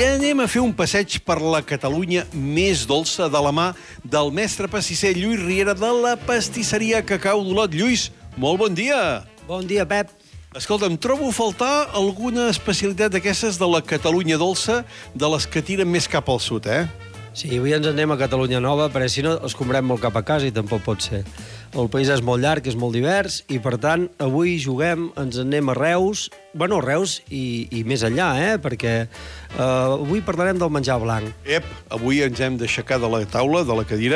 I anem a fer un passeig per la Catalunya més dolça de la mà del mestre pastisser Lluís Riera de la pastisseria Cacau d'Olot. Lluís, molt bon dia. Bon dia, Pep. Escolta'm, trobo a faltar alguna especialitat d'aquestes de la Catalunya dolça, de les que tiren més cap al sud, eh? Sí, avui ens anem a Catalunya Nova, perquè si no els comprem molt cap a casa i tampoc pot ser. El país és molt llarg, és molt divers, i per tant, avui juguem, ens anem a Reus, bueno, Reus i més enllà, perquè avui parlarem del menjar blanc. Avui ens hem d'aixecar de la taula, de la cadira,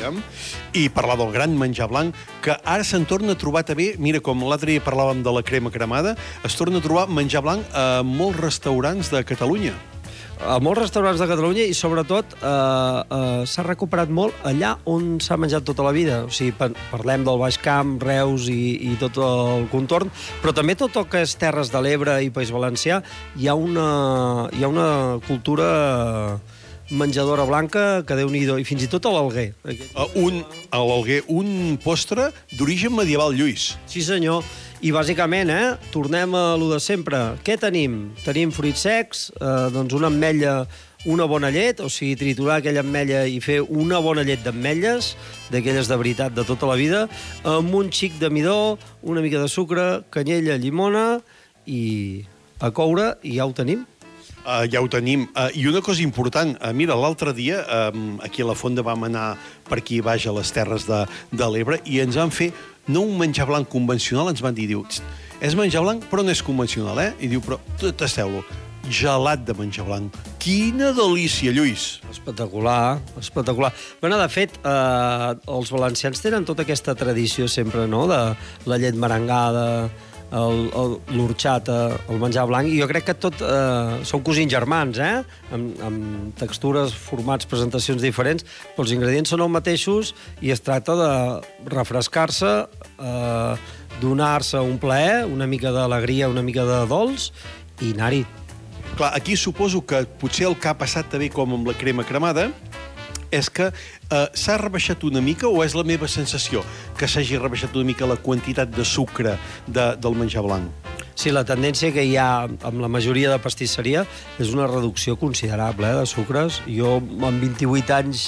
i parlar del gran menjar blanc, que ara se'n torna a trobar també, mira, com l'altre dia parlàvem de la crema cremada, es torna a trobar menjar blanc a molts restaurants de Catalunya. A molts restaurants de Catalunya i, sobretot, s'ha recuperat molt allà on s'ha menjat tota la vida. O sigui, parlem del Baix Camp, Reus i tot el contorn, però també tot el que és Terres de l'Ebre i País Valencià, hi ha una cultura menjadora blanca que Déu-n'hi-do, i fins i tot a l'Alguer. A l'Alguer, un postre d'origen medieval, Lluís. Sí, senyor. I, bàsicament, tornem a lo de sempre. Què tenim? Tenim fruits secs, doncs una ametlla, una bona llet, o sigui, triturar aquella ametlla i fer una bona llet d'ametlles, d'aquelles de veritat de tota la vida, amb un xic de midó, una mica de sucre, canyella, llimona, i a coure, i ja ho tenim. Ja ho tenim. I una cosa important, mira, l'altre dia aquí a la Fonda vam anar per aquí baix a les Terres de l'Ebre i ens van fer, no un menjar blanc convencional, ens van dir, és menjar blanc però no és convencional, I diu, però tasteu-lo, gelat de menjar blanc. Quina delícia, Lluís! Espectacular, espectacular. Bé, de fet, els valencians tenen tota aquesta tradició sempre, no?, de la llet merengada, l'orxata, el menjar blanc, i jo crec que tot són cosins germans, amb textures, formats, presentacions diferents, però els ingredients són els mateixos i es tracta de refrescar-se, donar-se un plaer, una mica d'alegria, una mica de dolç, i anar-hi. Clar, aquí suposo que potser el que ha passat també com amb la crema cremada és que s'ha rebaixat una mica, o és la meva sensació que s'hagi rebaixat una mica la quantitat de sucre del menjar blanc? Sí, la tendència que hi ha amb la majoria de pastisseria és una reducció considerable de sucres. Jo, amb 28 anys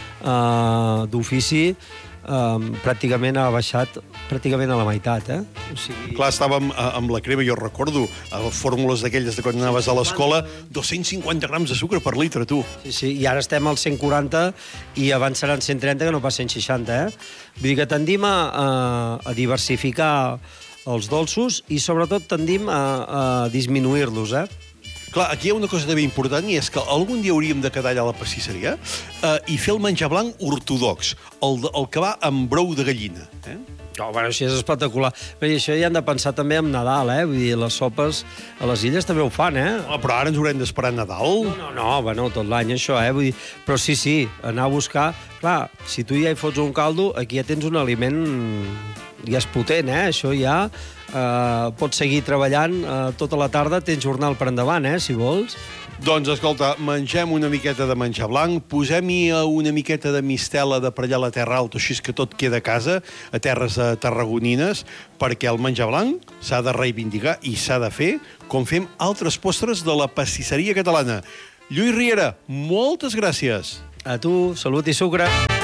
d'ofici, pràcticament ha baixat pràcticament a la meitat, O sigui... Clar, estàvem amb la crema, jo recordo, fórmules d'aquelles de quan anaves a l'escola, 250 grams de sucre per litre, tu. Sí, i ara estem als 140 i abans seran 130, que no pas 160, Vull dir que tendim a diversificar els dolços i, sobretot, tendim a disminuir-los, Clar, aquí hi ha una cosa també important, i és que algun dia hauríem de quedar allà a la pastisseria i fer el menjar blanc ortodox, el que va amb brou de gallina. No, bueno, això és espectacular. Però això ja hem de pensar també en Nadal, Vull dir, les sopes a les illes també ho fan, Però ara ens haurem d'esperar a Nadal? No, bueno, tot l'any això, Vull dir, però sí, anar a buscar... Clar, si tu ja hi fots un caldo, aquí ja tens un aliment... Ja és potent, Això ja... pots seguir treballant tota la tarda, tens jornal per endavant, si vols. Doncs, escolta, mengem una miqueta de menjar blanc, posem-hi una miqueta de mistela de per allà a la Terra Alta, així que tot queda a casa, a terres tarragonines, perquè el menjar blanc s'ha de reivindicar i s'ha de fer com fem altres postres de la pastisseria catalana. Lluís Riera, moltes gràcies. A tu, salut i sucre.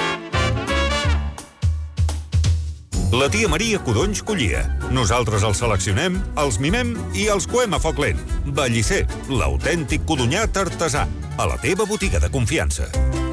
La tia Maria Codonys collia. Nosaltres els seleccionem, els mimem i els coem a foc lent. Bellicer, l'autèntic codonyat artesà. A la teva botiga de confiança.